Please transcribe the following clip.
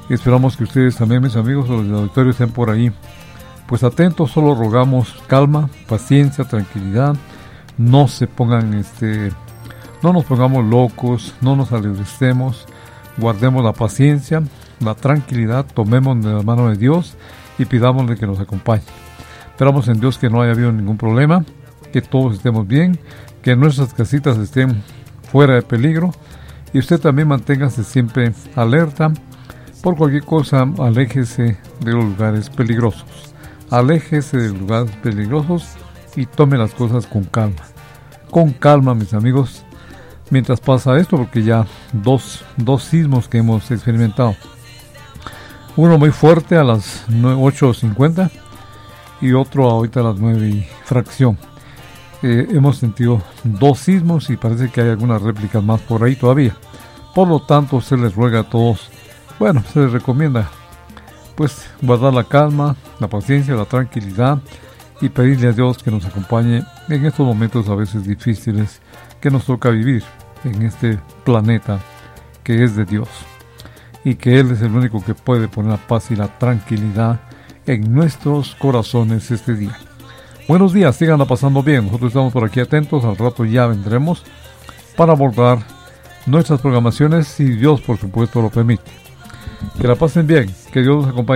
y esperamos que ustedes también, mis amigos de los auditorios, estén por ahí. Pues atentos, solo rogamos calma, paciencia, tranquilidad. No se pongan, no nos pongamos locos, no nos alebrestemos. Guardemos la paciencia, la tranquilidad, tomemos de la mano de Dios y pidámosle que nos acompañe. Esperamos en Dios que no haya habido ningún problema, que todos estemos bien, que nuestras casitas estén fuera de peligro, y usted también manténgase siempre alerta. Por cualquier cosa, aléjese de los lugares peligrosos. Aléjese de los lugares peligrosos y tome las cosas con calma. Con calma, mis amigos, mientras pasa esto, porque ya dos sismos que hemos experimentado. Uno muy fuerte a las 8:50 y otro ahorita a las 9 y fracción. Hemos sentido dos sismos y parece que hay algunas réplicas más por ahí todavía. Por lo tanto, se les ruega a todos, se les recomienda pues guardar la calma, la paciencia, la tranquilidad y pedirle a Dios que nos acompañe en estos momentos a veces difíciles que nos toca vivir en este planeta que es de Dios, y que Él es el único que puede poner la paz y la tranquilidad en nuestros corazones este día. Buenos días, síganla pasando bien. Nosotros estamos por aquí atentos. Al rato ya vendremos para abordar nuestras programaciones, si Dios por supuesto lo permite. Que la pasen bien, que Dios los acompañe.